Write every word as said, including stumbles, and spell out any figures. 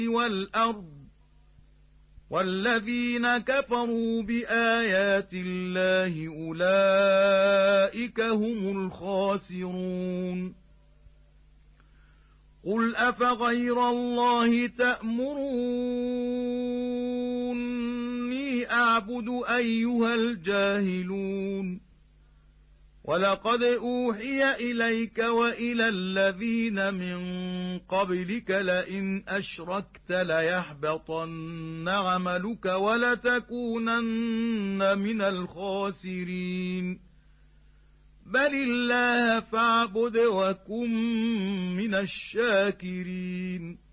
والأرض والذين كفروا بآيات الله أولئك هم الخاسرون قل أفغير الله تأمروني أعبد أيها الجاهلون ولقد أوحي إليك وإلى الذين من قبلك لئن أشركت ليحبطن عملك ولتكونن من الخاسرين بل الله فاعبد وكن من الشاكرين